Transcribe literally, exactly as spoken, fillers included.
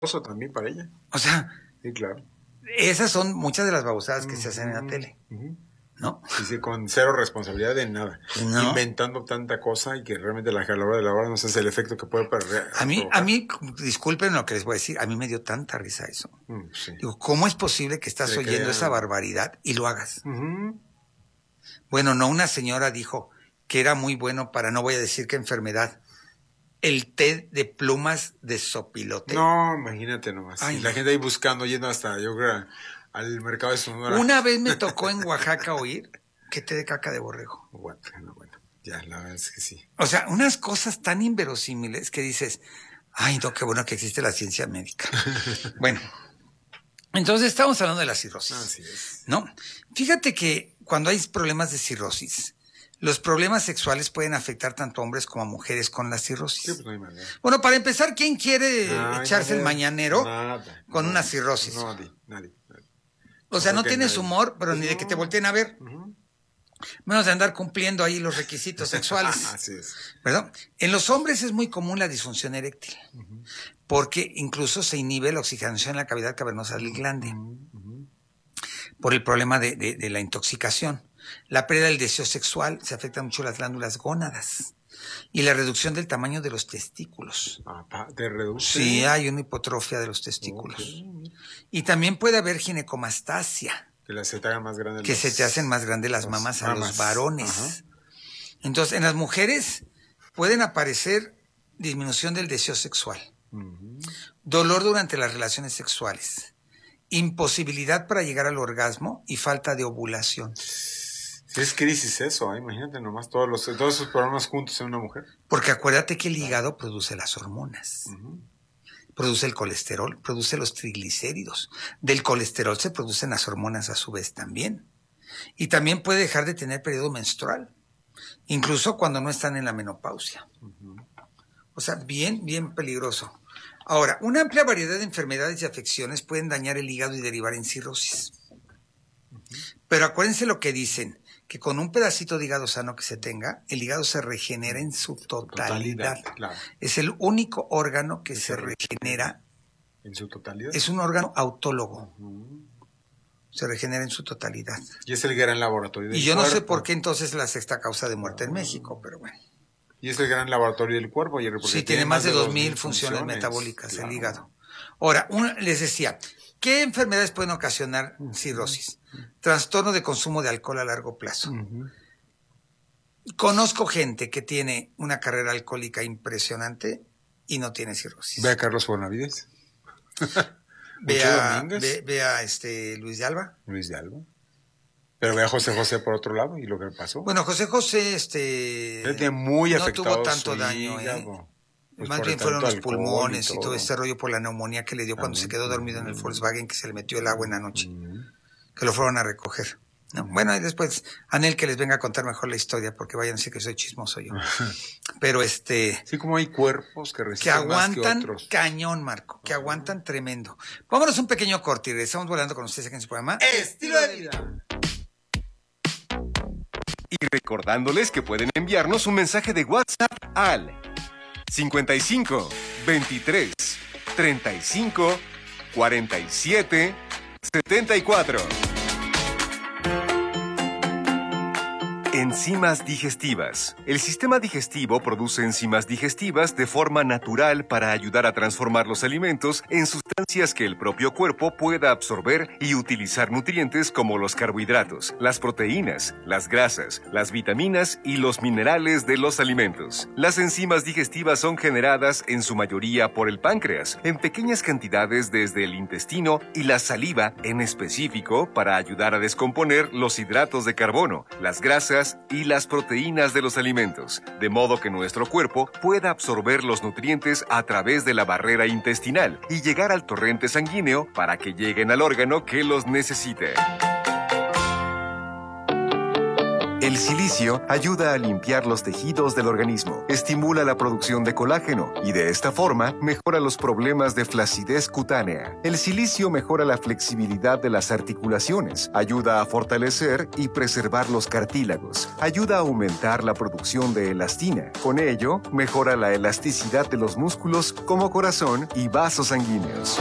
también para ella. O sea, sí, claro. Esas son muchas de las babosadas que uh-huh. se hacen en la tele. Uh-huh. ¿No? Sí, sí, con cero responsabilidad de nada. ¿No? Inventando tanta cosa y que realmente la, a la hora de la hora no sé el efecto que puede perder. A mí, provocar. a mí, disculpen lo que les voy a decir, a mí me dio tanta risa eso. Mm, sí. Digo, ¿cómo es posible que estás se oyendo crean... esa barbaridad y lo hagas? Uh-huh. Bueno, no, una señora dijo que era muy bueno para, no voy a decir qué enfermedad, el té de plumas de sopilote. No, imagínate nomás. Ay, y la no. gente ahí buscando, yendo hasta, yo creo, al mercado de Sonora. Una vez me tocó en Oaxaca oír que té de caca de borrego. Bueno, bueno, ya, la verdad es que sí. O sea, unas cosas tan inverosímiles que dices, ay, no, qué bueno que existe la ciencia médica. Bueno, entonces estamos hablando de la cirrosis. Así es. ¿No? Fíjate que cuando hay problemas de cirrosis, los problemas sexuales pueden afectar tanto a hombres como a mujeres con la cirrosis. Sí, pues no hay manera. Bueno, para empezar, ¿quién quiere Ay, echarse no, el mañanero nada, con no, una cirrosis? No, nadie, nadie. nadie. O sea, no, no tienes nadie. humor, pero pues ni no. de que te volteen a ver. Uh-huh. Menos de andar cumpliendo ahí los requisitos sexuales. Así es. ¿Verdad? En los hombres es muy común la disfunción eréctil, uh-huh. porque incluso se inhibe la oxigenación en la cavidad cavernosa del glande, uh-huh. por el problema de, de, de la intoxicación. La pérdida del deseo sexual, se afectan mucho las glándulas gónadas. Y la reducción del tamaño de los testículos. Ah, ¿te reduce? Sí, hay una hipotrofia de los testículos. Okay. Y también puede haber ginecomastasia. Que la se te hagan más grandes. Que los, se te hacen más grandes las mamas a mamas. los varones. Ajá. Entonces, en las mujeres pueden aparecer disminución del deseo sexual, uh-huh. dolor durante las relaciones sexuales, imposibilidad para llegar al orgasmo y falta de ovulación. Sí, es crisis eso, ¿eh? Imagínate nomás todos, los, todos esos problemas juntos en una mujer. Porque acuérdate que el hígado produce las hormonas. Uh-huh. Produce el colesterol, produce los triglicéridos. Del colesterol se producen las hormonas a su vez también. Y también puede dejar de tener periodo menstrual, incluso cuando no están en la menopausia. Uh-huh. O sea, bien, bien peligroso. Ahora, una amplia variedad de enfermedades y afecciones pueden dañar el hígado y derivar en cirrosis. Uh-huh. Pero acuérdense lo que dicen, que con un pedacito de hígado sano que se tenga, el hígado se regenera en su totalidad. totalidad claro. Es el único órgano que se, se regenera. ¿En su totalidad? Es un órgano autólogo. Uh-huh. Se regenera en su totalidad. Y es el gran laboratorio del cuerpo. Y yo cuerpo. no sé por qué entonces la sexta causa de muerte uh-huh. en México, pero bueno. Y es el gran laboratorio del cuerpo. Jerry, porque sí, tiene más de dos mil funciones, funciones metabólicas claro. el hígado. Ahora, una, les decía, ¿qué enfermedades pueden ocasionar cirrosis? Trastorno de consumo de alcohol a largo plazo. Uh-huh. Conozco gente que tiene una carrera alcohólica impresionante y no tiene cirrosis. Ve a Carlos Bonavides. ve, a, ve, ve a este Luis de Alba. Luis de Alba. Pero ve a José José por otro lado y lo que pasó. Bueno, José José este Él tiene muy no afectado tuvo tanto daño, ¿eh? Pues más bien fueron los pulmones y todo. y todo este rollo por la neumonía que le dio cuando uh-huh. se quedó dormido en el Volkswagen, que se le metió el agua en la noche, uh-huh. que lo fueron a recoger. No, bueno, y después Anel que les venga a contar mejor la historia, porque vayan a decir que soy chismoso yo. Pero este... Sí, como hay cuerpos que resisten que aguantan más que otros. Cañón, Marco, que uh-huh. aguantan tremendo. Vámonos un pequeño corte y regresamos volando con ustedes aquí en su programa Estilo de Vida. Y recordándoles que pueden enviarnos un mensaje de WhatsApp al cincuenta y cinco, veintitrés, treinta y cinco, cuarenta y siete, setenta y cuatro. Enzimas digestivas. El sistema digestivo produce enzimas digestivas de forma natural para ayudar a transformar los alimentos en sustancias que el propio cuerpo pueda absorber y utilizar nutrientes como los carbohidratos, las proteínas, las grasas, las vitaminas y los minerales de los alimentos. Las enzimas digestivas son generadas en su mayoría por el páncreas, en pequeñas cantidades desde el intestino y la saliva en específico para ayudar a descomponer los hidratos de carbono, las grasas y las proteínas de los alimentos, de modo que nuestro cuerpo pueda absorber los nutrientes a través de la barrera intestinal y llegar al torrente sanguíneo para que lleguen al órgano que los necesite. El silicio ayuda a limpiar los tejidos del organismo, estimula la producción de colágeno y de esta forma mejora los problemas de flacidez cutánea. El silicio mejora la flexibilidad de las articulaciones, ayuda a fortalecer y preservar los cartílagos, ayuda a aumentar la producción de elastina. Con ello, mejora la elasticidad de los músculos como corazón y vasos sanguíneos.